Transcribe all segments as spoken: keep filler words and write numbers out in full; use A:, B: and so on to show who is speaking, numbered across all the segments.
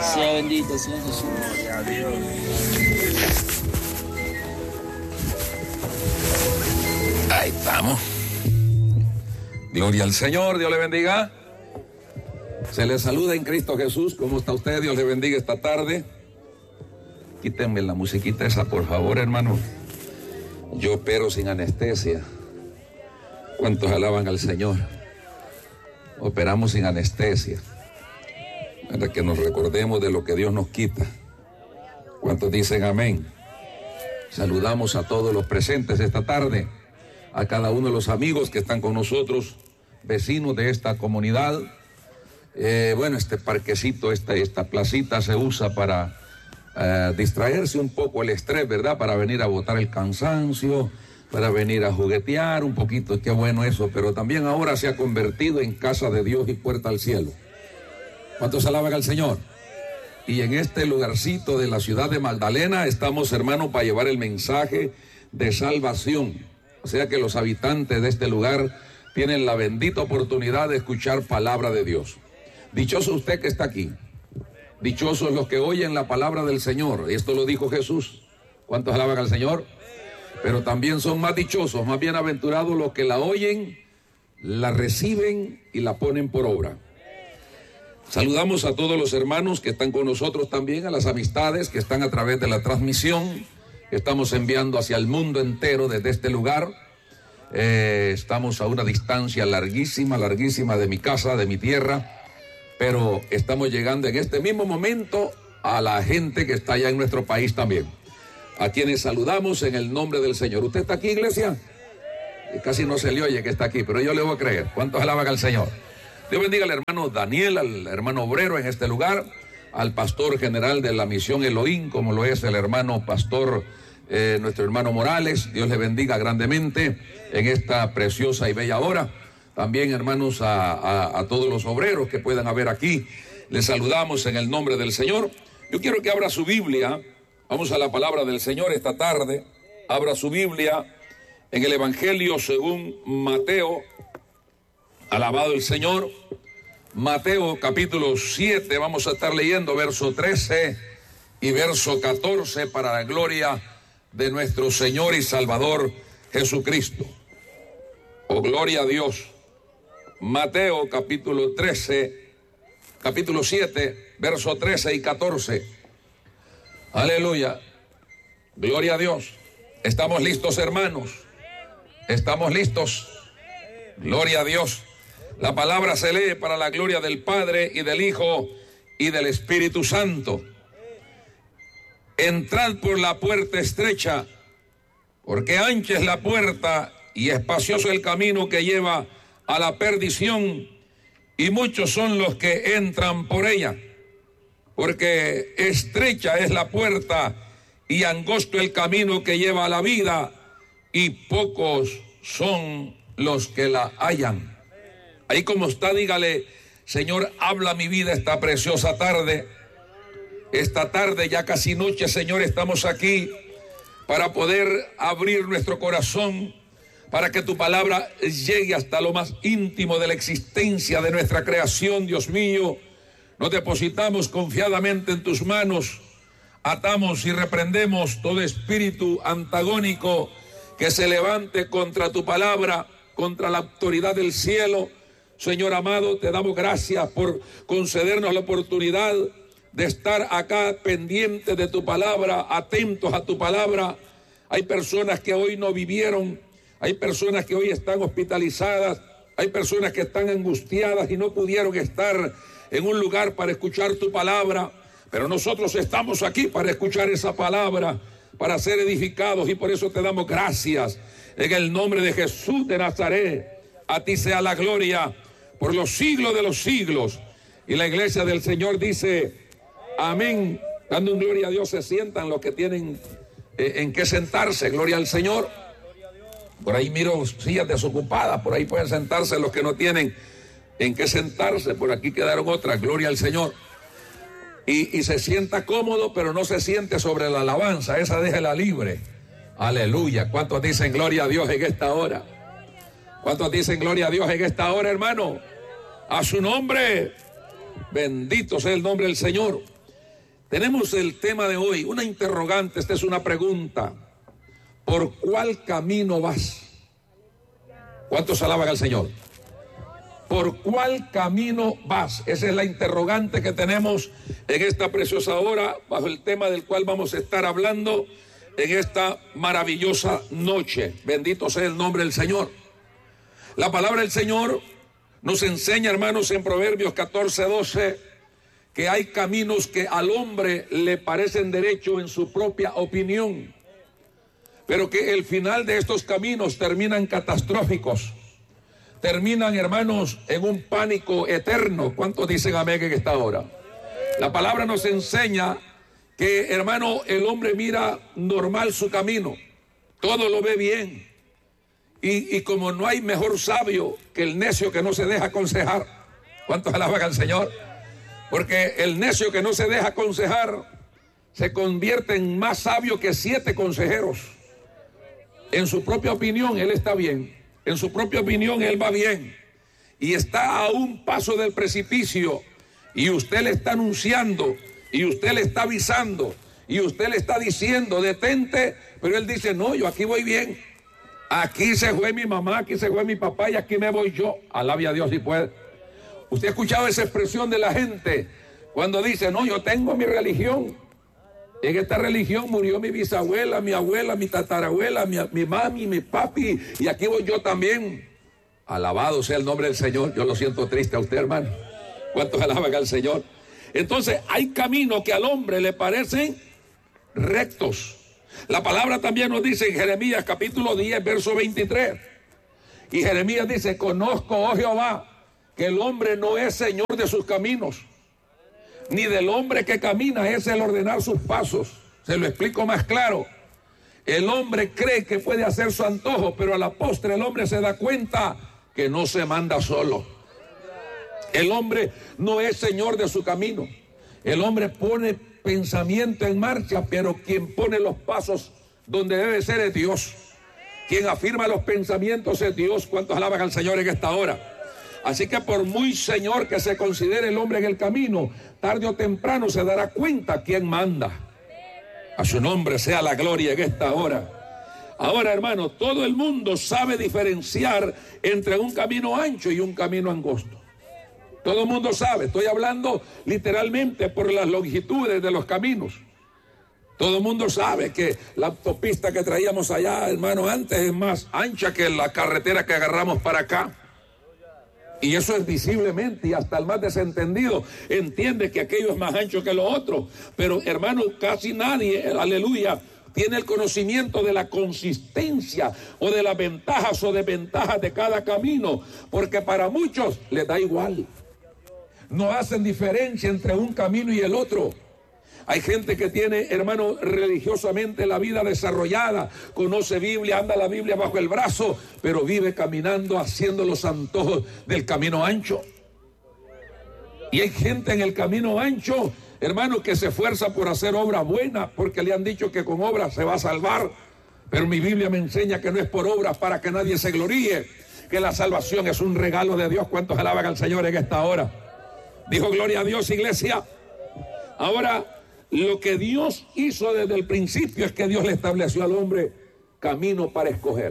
A: Sea bendito, Señor Jesús.
B: Gloria a Dios.
C: Ahí estamos. Gloria al Señor, Dios le bendiga. Se le saluda en Cristo Jesús. ¿Cómo está usted? Dios le bendiga esta tarde. Quítenme la musiquita esa, por favor, hermano. Yo opero sin anestesia. ¿Cuántos alaban al Señor? Operamos sin anestesia. Para que nos recordemos de lo que Dios nos quita. ¿Cuántos dicen amén? Saludamos a todos los presentes esta tarde, a cada uno de los amigos que están con nosotros, vecinos de esta comunidad. Eh, bueno, este parquecito, esta, esta placita se usa para eh, distraerse un poco el estrés, ¿verdad? Para venir a botar el cansancio, para venir a juguetear un poquito, qué bueno eso, pero también ahora se ha convertido en casa de Dios y puerta al cielo. ¿Cuántos alaban al Señor? Y en este lugarcito de la ciudad de Magdalena estamos, hermanos, para llevar el mensaje de salvación. O sea que los habitantes de este lugar tienen la bendita oportunidad de escuchar palabra de Dios. Dichoso usted que está aquí. Dichosos los que oyen la palabra del Señor. Esto lo dijo Jesús. ¿Cuántos alaban al Señor? Pero también son más dichosos, más bienaventurados los que la oyen, la reciben y la ponen por obra. Saludamos a todos los hermanos que están con nosotros también, a las amistades que están a través de la transmisión que estamos enviando hacia el mundo entero desde este lugar. Eh, estamos a una distancia larguísima, larguísima de mi casa, de mi tierra, pero estamos llegando en este mismo momento a la gente que está allá en nuestro país también, a quienes saludamos en el nombre del Señor. ¿Usted está aquí, iglesia? Casi no se le oye que está aquí, pero yo le voy a creer. ¿Cuántos alaban al Señor? Dios bendiga al hermano Daniel, al hermano obrero en este lugar, al pastor general de la misión Elohim, como lo es el hermano pastor, eh, nuestro hermano Morales. Dios le bendiga grandemente en esta preciosa y bella hora. También, hermanos, a, a, a todos los obreros que puedan haber aquí, les saludamos en el nombre del Señor. Yo quiero que abra su Biblia. Vamos a la palabra del Señor esta tarde. Abra su Biblia en el Evangelio según Mateo. Alabado el Señor. Mateo capítulo siete, vamos a estar leyendo verso trece y verso catorce para la gloria de nuestro Señor y Salvador Jesucristo. Oh, gloria a Dios. Mateo capítulo trece, capítulo siete, verso trece y catorce. Aleluya. Gloria a Dios. ¿Estamos listos, hermanos? ¿Estamos listos? Gloria a Dios. La palabra se lee para la gloria del Padre y del Hijo y del Espíritu Santo. Entrad por la puerta estrecha, porque ancha es la puerta y espacioso el camino que lleva a la perdición, y muchos son los que entran por ella. Porque estrecha es la puerta y angosto el camino que lleva a la vida, y pocos son los que la hallan. Ahí como está, dígale: Señor, habla mi vida esta preciosa tarde. Esta tarde, ya casi noche, Señor, estamos aquí para poder abrir nuestro corazón, para que tu palabra llegue hasta lo más íntimo de la existencia de nuestra creación. Dios mío, nos depositamos confiadamente en tus manos, atamos y reprendemos todo espíritu antagónico que se levante contra tu palabra, contra la autoridad del cielo. Señor amado, te damos gracias por concedernos la oportunidad de estar acá pendientes de tu palabra, atentos a tu palabra. Hay personas que hoy no vivieron, hay personas que hoy están hospitalizadas, hay personas que están angustiadas y no pudieron estar en un lugar para escuchar tu palabra, pero nosotros estamos aquí para escuchar esa palabra, para ser edificados, y por eso te damos gracias en el nombre de Jesús de Nazaret. A ti sea la gloria por los siglos de los siglos. Y la iglesia del Señor dice amén. Dando un gloria a Dios. Se sientan los que tienen eh, en qué sentarse. Gloria al Señor. Por ahí miro sillas desocupadas, por ahí pueden sentarse los que no tienen en qué sentarse. Por aquí quedaron otras. Gloria al Señor. Y, y se sienta cómodo, pero no se siente sobre la alabanza, esa déjela libre. Aleluya. ¿Cuántos dicen gloria a Dios en esta hora? ¿Cuántos dicen gloria a Dios en esta hora, hermano? A su nombre. Bendito sea el nombre del Señor. Tenemos el tema de hoy, una interrogante, esta es una pregunta. ¿Por cuál camino vas? ¿Cuántos alaban al Señor? ¿Por cuál camino vas? Esa es la interrogante que tenemos en esta preciosa hora, bajo el tema del cual vamos a estar hablando en esta maravillosa noche. Bendito sea el nombre del Señor. La palabra del Señor nos enseña, hermanos, en Proverbios catorce, doce, que hay caminos que al hombre le parecen derechos en su propia opinión, pero que el final de estos caminos terminan catastróficos. Terminan, hermanos, en un pánico eterno. ¿Cuántos dicen amén en esta hora? La palabra nos enseña que, hermano, el hombre mira normal su camino, todo lo ve bien, y, y como no hay mejor sabio que el necio que no se deja aconsejar. ¿Cuántos alaban al Señor? Porque el necio que no se deja aconsejar se convierte en más sabio que siete consejeros. En su propia opinión él está bien, en su propia opinión él va bien, y está a un paso del precipicio, y usted le está anunciando, y usted le está avisando, y usted le está diciendo, detente, pero él dice, no, yo aquí voy bien, aquí se fue mi mamá, aquí se fue mi papá, y aquí me voy yo. Alabe a Dios si puede. Usted ha escuchado esa expresión de la gente cuando dice, no, yo tengo mi religión, en esta religión murió mi bisabuela, mi abuela, mi tatarabuela, mi, mi mami, mi papi, y aquí voy yo también. Alabado sea el nombre del Señor. Yo lo siento triste a usted, hermano. ¿Cuántos alaban al Señor? Entonces hay caminos que al hombre le parecen rectos. La palabra también nos dice en Jeremías capítulo diez, verso veintitrés. Y Jeremías dice, conozco, oh Jehová, que el hombre no es señor de sus caminos, ni del hombre que camina es el ordenar sus pasos. Se lo explico más claro. El hombre cree que puede hacer su antojo, pero a la postre el hombre se da cuenta que no se manda solo. El hombre no es señor de su camino. El hombre pone pensamiento en marcha, pero quien pone los pasos donde debe ser es Dios. Quien afirma los pensamientos es Dios. ¿Cuántos alaban al Señor en esta hora? Así que por muy señor que se considere el hombre en el camino, tarde o temprano se dará cuenta quién manda. A su nombre sea la gloria en esta hora. Ahora, hermano, todo el mundo sabe diferenciar entre un camino ancho y un camino angosto. Todo el mundo sabe, estoy hablando literalmente por las longitudes de los caminos. Todo el mundo sabe que la autopista que traíamos allá, hermano, antes es más ancha que la carretera que agarramos para acá. Y eso es visiblemente, y hasta el más desentendido entiende que aquello es más ancho que lo otro. Pero, hermano, casi nadie, aleluya, tiene el conocimiento de la consistencia o de las ventajas o desventajas de cada camino, porque para muchos les da igual. No hacen diferencia entre un camino y el otro. Hay gente que tiene, hermano, religiosamente la vida desarrollada, conoce Biblia, anda la Biblia bajo el brazo, pero vive caminando haciendo los antojos del camino ancho. Y hay gente en el camino ancho, hermano, que se esfuerza por hacer obra buena, porque le han dicho que con obras se va a salvar. Pero mi Biblia me enseña que no es por obras para que nadie se gloríe, que la salvación es un regalo de Dios. ¿Cuántos alaban al Señor en esta hora? Dijo gloria a Dios, iglesia. Ahora, lo que Dios hizo desde el principio es que Dios le estableció al hombre camino para escoger.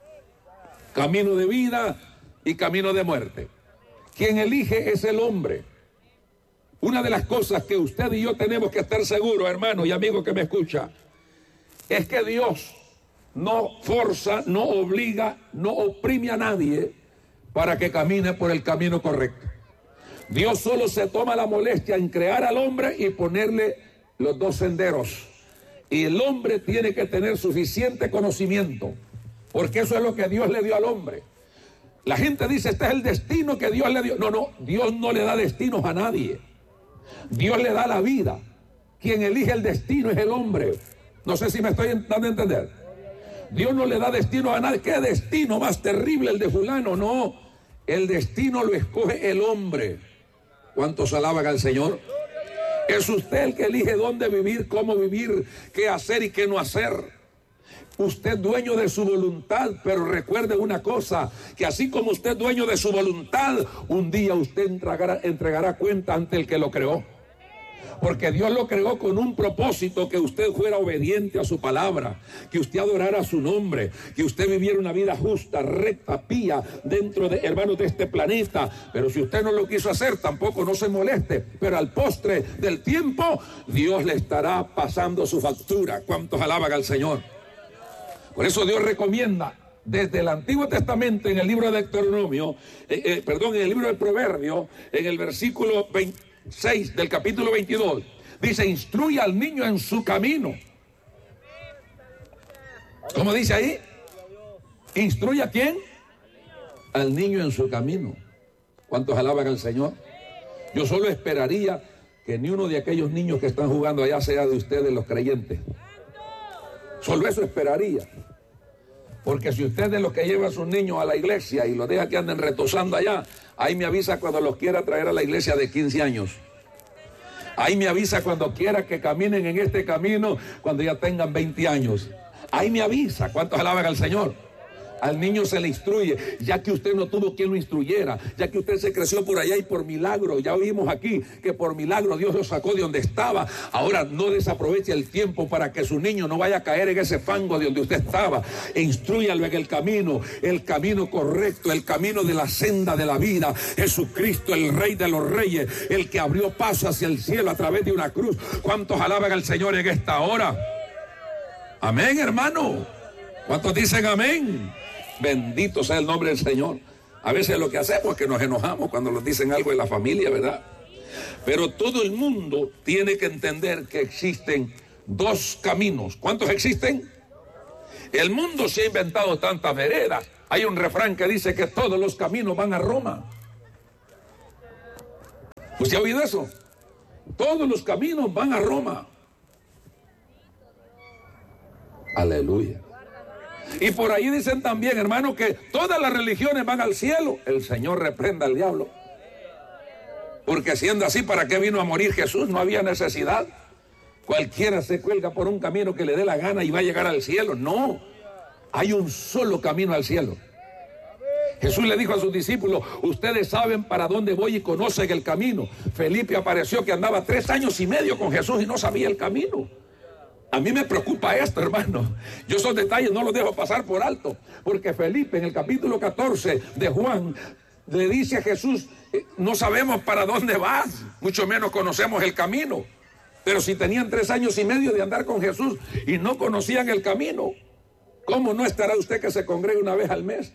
C: Camino de vida y camino de muerte. Quien elige es el hombre. Una de las cosas que usted y yo tenemos que estar seguros, hermano y amigo que me escucha, es que Dios no forza, no obliga, no oprime a nadie para que camine por el camino correcto. Dios solo se toma la molestia en crear al hombre y ponerle los dos senderos. Y el hombre tiene que tener suficiente conocimiento, porque eso es lo que Dios le dio al hombre. La gente dice, este es el destino que Dios le dio. No, no, Dios no le da destinos a nadie. Dios le da la vida. Quien elige el destino es el hombre. No sé si me estoy dando a entender. Dios no le da destino a nadie. ¿Qué destino más terrible el de fulano? No, el destino lo escoge el hombre. ¿Cuántos alaban al Señor? Es usted el que elige dónde vivir, cómo vivir, qué hacer y qué no hacer. Usted es dueño de su voluntad, pero recuerde una cosa, que así como usted es dueño de su voluntad, un día usted entregará, entregará cuenta ante el que lo creó. Porque Dios lo creó con un propósito, que usted fuera obediente a su palabra, que usted adorara su nombre, que usted viviera una vida justa, recta, pía, dentro de, hermanos, de este planeta. Pero si usted no lo quiso hacer, tampoco no se moleste. Pero al postre del tiempo, Dios le estará pasando su factura. ¿Cuántos alaban al Señor? Por eso Dios recomienda desde el Antiguo Testamento, en el libro de Deuteronomio, eh, eh, perdón, en el libro de Proverbios, en el versículo veintiséis del capítulo veintidós, dice: instruye al niño en su camino. ¿Cómo dice ahí? ¿Instruye a quién? Al niño en su camino. ¿Cuántos alaban al Señor? Yo solo esperaría que ni uno de aquellos niños que están jugando allá sea de ustedes los creyentes. Solo eso esperaría. Porque si usted es de los que lleva a sus niños a la iglesia y los deja que anden retosando allá, ahí me avisa cuando los quiera traer a la iglesia de quince años. Ahí me avisa cuando quiera que caminen en este camino cuando ya tengan veinte años. Ahí me avisa. ¿Cuántos alaban al Señor? Al niño se le instruye, ya que usted no tuvo quien lo instruyera, ya que usted se creció por allá y por milagro. Ya oímos aquí que por milagro Dios lo sacó de donde estaba. Ahora no desaproveche el tiempo para que su niño no vaya a caer en ese fango de donde usted estaba. E instrúyalo en el camino, el camino correcto, el camino de la senda de la vida. Jesucristo, el Rey de los Reyes, el que abrió paso hacia el cielo a través de una cruz. ¿Cuántos alaban al Señor en esta hora? Amén, hermano. ¿Cuántos dicen amén? Bendito sea el nombre del Señor. A veces lo que hacemos es que nos enojamos cuando nos dicen algo de la familia, ¿verdad? Pero todo el mundo tiene que entender que existen dos caminos. ¿Cuántos existen? El mundo se ha inventado tantas veredas. Hay un refrán que dice que todos los caminos van a Roma. ¿Usted ha oído eso? Todos los caminos van a Roma. Aleluya. Y por ahí dicen también, hermano, que todas las religiones van al cielo. El Señor reprenda al diablo. Porque siendo así, ¿para qué vino a morir Jesús? No había necesidad. Cualquiera se cuelga por un camino que le dé la gana y va a llegar al cielo. No, hay un solo camino al cielo. Jesús le dijo a sus discípulos: ustedes saben para dónde voy y conocen el camino. Felipe apareció que andaba tres años y medio con Jesús y no sabía el camino. A mí me preocupa esto, hermano. Yo esos detalles no los dejo pasar por alto. Porque Felipe, en el capítulo catorce de Juan, le dice a Jesús: no sabemos para dónde vas, mucho menos conocemos el camino. Pero si tenían tres años y medio de andar con Jesús y no conocían el camino, ¿cómo no estará usted que se congregue una vez al mes?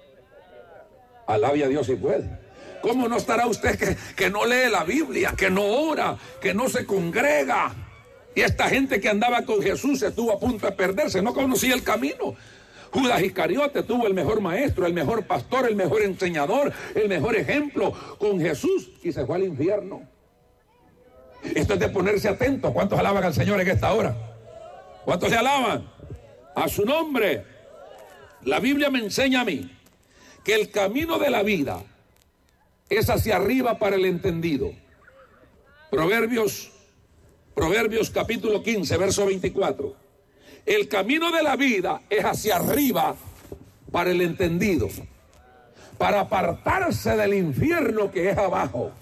C: Alabe a Dios si puede. ¿Cómo no estará usted que, que no lee la Biblia, que no ora, que no se congrega? Y esta gente que andaba con Jesús estuvo a punto de perderse, no conocía el camino. Judas Iscariote tuvo el mejor maestro, el mejor pastor, el mejor enseñador, el mejor ejemplo con Jesús y se fue al infierno. Esto es de ponerse atento. ¿Cuántos alaban al Señor en esta hora? ¿Cuántos le alaban? A su nombre. La Biblia me enseña a mí que el camino de la vida es hacia arriba para el entendido. Proverbios Proverbios capítulo quince, verso veinticuatro. El camino de la vida es hacia arriba para el entendido, para apartarse del infierno que es abajo.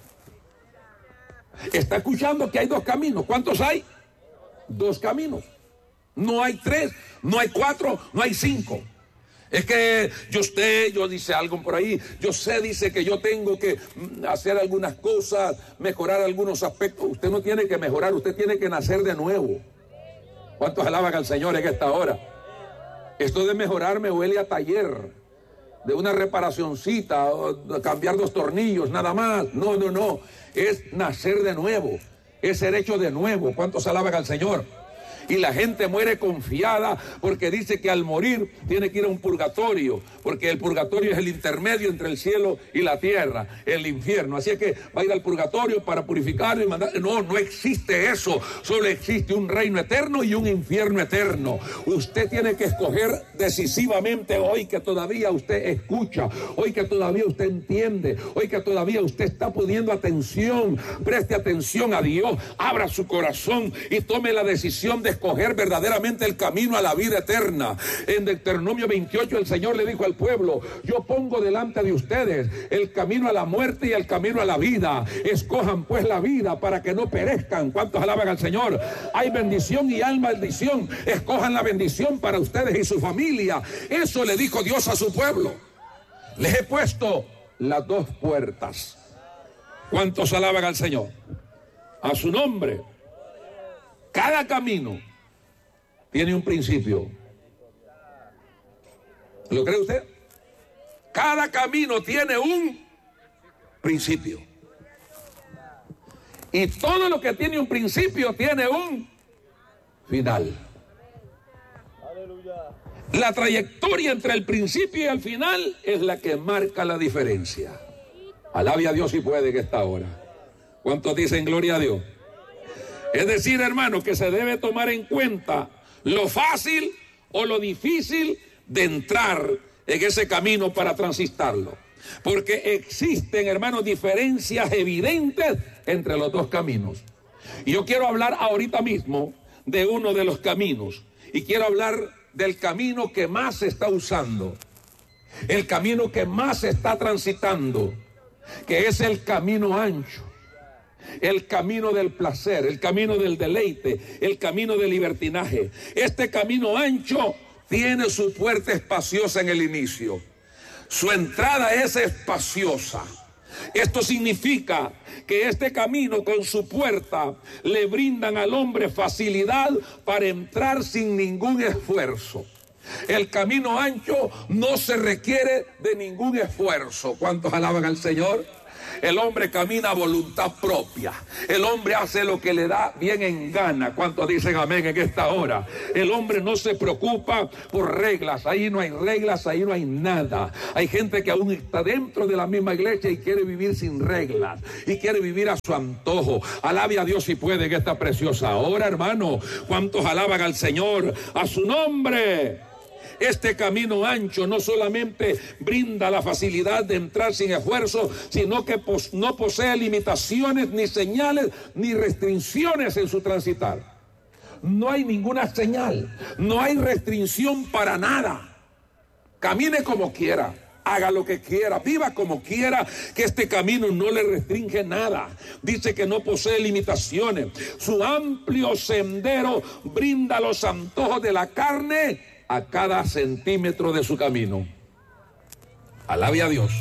C: Está escuchando que hay dos caminos. ¿Cuántos hay? Dos caminos. No hay tres, no hay cuatro, no hay cinco. Es que yo sé, yo dice algo por ahí, yo sé, dice que yo tengo que hacer algunas cosas, mejorar algunos aspectos. Usted no tiene que mejorar, usted tiene que nacer de nuevo. ¿Cuántos alaban al Señor en esta hora? Esto de mejorar me huele a taller, de una reparacioncita, o cambiar dos tornillos, nada más. No, no, no, es nacer de nuevo, es ser hecho de nuevo. ¿Cuántos alaban al Señor? Y la gente muere confiada porque dice que al morir tiene que ir a un purgatorio, porque el purgatorio es el intermedio entre el cielo y la tierra, el infierno. Así es que va a ir al purgatorio para purificarlo y mandar. No, no existe eso. Solo existe un reino eterno y un infierno eterno. Usted tiene que escoger decisivamente hoy que todavía usted escucha, hoy que todavía usted entiende, hoy que todavía usted está poniendo atención. Preste atención a Dios, abra su corazón y tome la decisión de de escoger verdaderamente el camino a la vida eterna. En Deuteronomio veintiocho el Señor le dijo al pueblo: yo pongo delante de ustedes el camino a la muerte y el camino a la vida. Escojan pues la vida para que no perezcan. ¿Cuántos alaban al Señor? Hay bendición y hay maldición. Escojan la bendición para ustedes y su familia. Eso le dijo Dios a su pueblo. Les he puesto las dos puertas. ¿Cuántos alaban al Señor? A su nombre. Cada camino tiene un principio. ¿Lo cree usted? Cada camino tiene un principio. Y todo lo que tiene un principio tiene un final. La trayectoria entre el principio y el final es la que marca la diferencia. Alabe a Dios si puede que esta hora. ¿Cuántos dicen gloria a Dios? Es decir, hermano, que se debe tomar en cuenta lo fácil o lo difícil de entrar en ese camino para transitarlo. Porque existen, hermanos, diferencias evidentes entre los dos caminos. Y yo quiero hablar ahorita mismo de uno de los caminos. Y quiero hablar del camino que más se está usando. El camino que más se está transitando. Que es el camino ancho. El camino del placer, el camino del deleite, el camino del libertinaje. Este camino ancho tiene su puerta espaciosa en el inicio. Su entrada es espaciosa. Esto significa que este camino con su puerta le brindan al hombre facilidad para entrar sin ningún esfuerzo. El camino ancho no se requiere de ningún esfuerzo. ¿Cuántos alaban al Señor? El hombre camina a voluntad propia. El hombre hace lo que le da bien en gana. ¿Cuántos dicen amén en esta hora? El hombre no se preocupa por reglas. Ahí no hay reglas, ahí no hay nada. Hay gente que aún está dentro de la misma iglesia y quiere vivir sin reglas. Y quiere vivir a su antojo. Alabe a Dios si puede en esta preciosa hora, hermano. ¿Cuántos alaban al Señor? A su nombre. Este camino ancho no solamente brinda la facilidad de entrar sin esfuerzo, sino que pos- no posee limitaciones, ni señales, ni restricciones en su transitar. No hay ninguna señal, no hay restricción para nada. Camine como quiera, haga lo que quiera, viva como quiera, que este camino no le restringe nada. Dice que no posee limitaciones. Su amplio sendero brinda los antojos de la carne a cada centímetro de su camino. Alabe a Dios.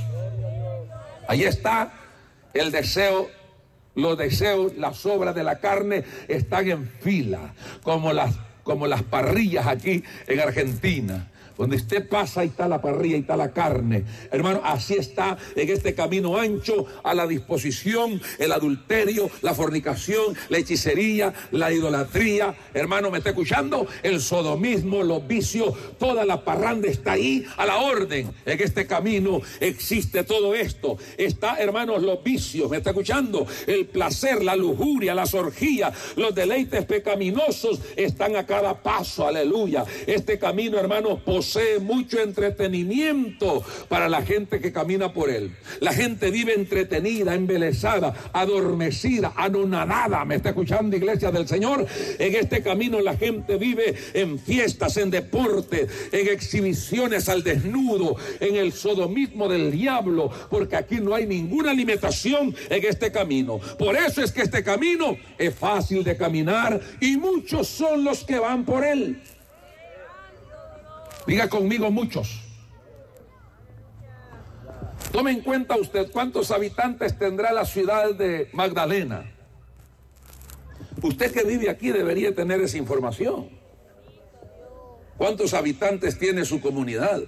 C: Ahí está el deseo, los deseos, las obras de la carne están en fila, como las, como las parrillas aquí en Argentina. Donde usted pasa, ahí está la parrilla, ahí está la carne. Hermano, así está en este camino ancho a la disposición el adulterio, la fornicación, la hechicería, la idolatría. Hermano, ¿me está escuchando? El sodomismo, los vicios, toda la parranda está ahí a la orden. En este camino existe todo esto. Está, hermanos, los vicios, ¿me está escuchando? El placer, la lujuria, las orgías, los deleites pecaminosos están a cada paso. Aleluya. Este camino, hermanos, posee mucho entretenimiento para la gente que camina por él. La gente vive entretenida, embelesada, adormecida, anonadada. ¿Me está escuchando, iglesia del Señor? En este camino la gente vive en fiestas, en deportes, en exhibiciones al desnudo, en el sodomismo del diablo, porque aquí no hay ninguna limitación en este camino. Por eso es que este camino es fácil de caminar y muchos son los que van por él. Diga conmigo, muchos. Tome en cuenta usted cuántos habitantes tendrá la ciudad de Magdalena. Usted que vive aquí debería tener esa información. ¿Cuántos habitantes tiene su comunidad?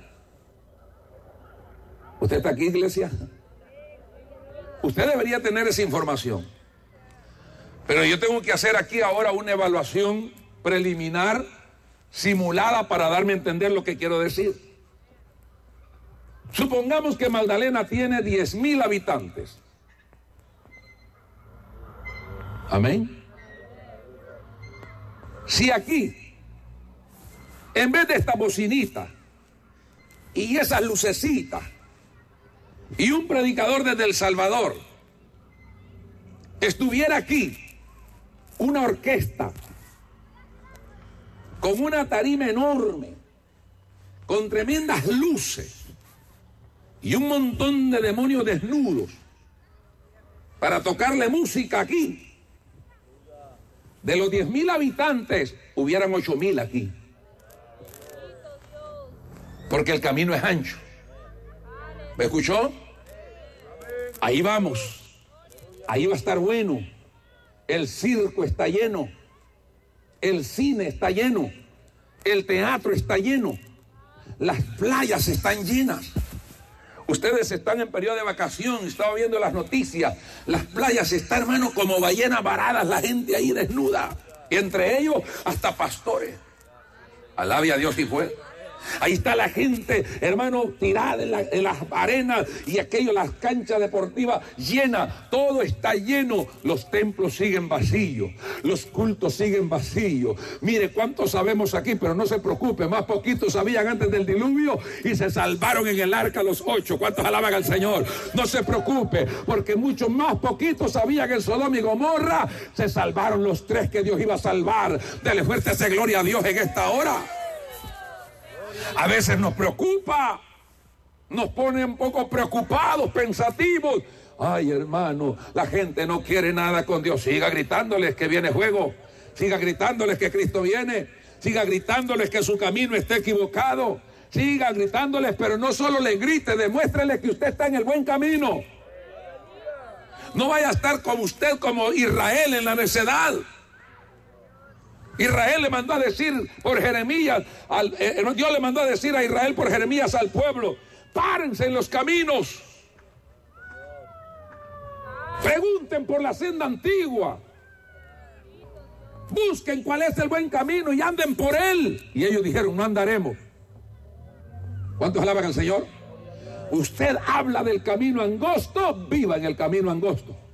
C: ¿Usted está aquí, iglesia? Usted debería tener esa información. Pero yo tengo que hacer aquí ahora una evaluación preliminar, simulada, para darme a entender lo que quiero decir. Supongamos que Magdalena tiene diez mil habitantes. Amén. Si aquí, en vez de esta bocinita y esas lucecitas y un predicador desde El Salvador, estuviera aquí una orquesta con una tarima enorme, con tremendas luces y un montón de demonios desnudos para tocarle música aquí. De los diez mil habitantes, hubieran ocho mil aquí. Porque el camino es ancho. ¿Me escuchó? Ahí vamos. Ahí va a estar bueno. El circo está lleno. El cine está lleno. El teatro está lleno. Las playas están llenas. Ustedes están en periodo de vacación, estaba viendo las noticias. Las playas están, hermano, como ballenas varadas, la gente ahí desnuda. Y entre ellos, hasta pastores. Alabe a Dios y fue. Ahí está la gente, hermano, tirada en, la, en las arenas y aquello, las canchas deportivas llenas. Todo está lleno. Los templos siguen vacíos. Los cultos siguen vacíos. Mire, ¿cuántos sabemos aquí? Pero no se preocupe, más poquitos sabían antes del diluvio y se salvaron en el arca los ocho. ¿Cuántos alaban al Señor? No se preocupe, porque muchos más poquitos sabían en Sodoma y Gomorra. Se salvaron los tres que Dios iba a salvar. Dele fuerte esa gloria a Dios en esta hora. A veces nos preocupa, nos pone un poco preocupados, pensativos. Ay, hermano, la gente no quiere nada con Dios. Siga gritándoles que viene juego, siga gritándoles que Cristo viene, siga gritándoles que su camino está equivocado, siga gritándoles, pero no solo le grite, demuéstrele que usted está en el buen camino. No vaya a estar como usted, como Israel en la necedad. Israel le mandó a decir por Jeremías, al, eh, Dios le mandó a decir a Israel por Jeremías al pueblo: párense en los caminos, pregunten por la senda antigua, busquen cuál es el buen camino y anden por él. Y ellos dijeron: no andaremos. ¿Cuántos alaban al Señor? Usted habla del camino angosto, viva en el camino angosto.